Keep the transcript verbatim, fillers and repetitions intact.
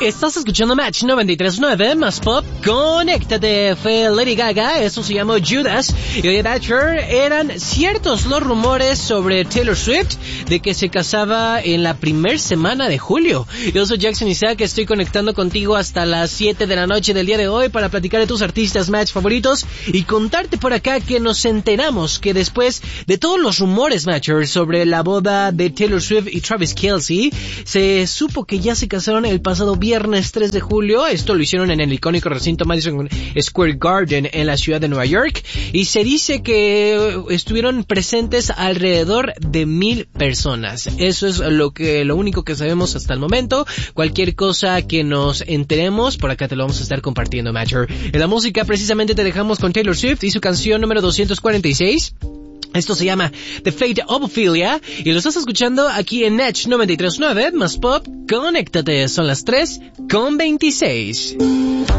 Estás escuchando Match noventa y tres punto nueve más pop. Conéctate, fue Lady Gaga, eso se llamó Judas. Y de Thatcher, eran ciertos los rumores sobre Taylor Swift de que se casaba en la primer semana de julio. Yo soy Jackson Isaac, estoy conectando contigo hasta las siete de la noche del día de hoy para platicar de tus artistas Match favoritos y contarte por acá que nos enteramos que después de todos los rumores, Matcher, sobre la boda de Taylor Swift y Travis Kelce, se supo que ya se casaron el pasado viernes tres de julio. Esto lo hicieron en el icónico recinto Madison Square Garden en la ciudad de Nueva York, y se dice que estuvieron presentes alrededor de mil personas. Eso es lo que lo único que sabemos hasta el momento. Cualquier cosa que nos enteremos, por acá te lo vamos a estar compartiendo, Matcher. En la música precisamente te dejamos con Taylor Swift y su canción número doscientos cuarenta y seis. Esto se llama The Fate of Ophelia y lo estás escuchando aquí en Match noventa y tres punto nueve más pop. Conéctate, son las tres con veintiséis.